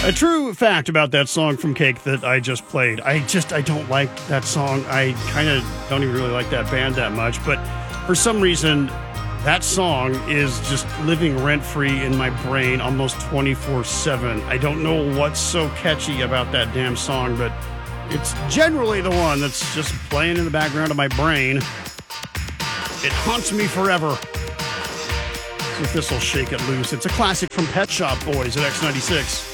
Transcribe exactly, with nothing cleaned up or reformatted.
A true fact about that song from Cake that I just played. I just, I don't like that song. I kind of don't even really like that band that much. But for some reason, that song is just living rent-free in my brain almost twenty-four seven. I don't know what's so catchy about that damn song, but it's generally the one that's just playing in the background of my brain. It haunts me forever. See if this will shake it loose. It's a classic from Pet Shop Boys at X ninety-six.